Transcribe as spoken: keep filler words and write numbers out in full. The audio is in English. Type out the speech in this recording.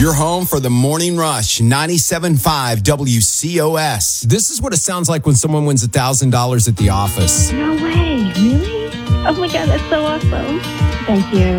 Your home for the Morning Rush, ninety-seven point five W C O S. This is what it sounds like when someone wins one thousand dollars at the office. No way. Really? Oh, my God. That's so awesome. Thank you.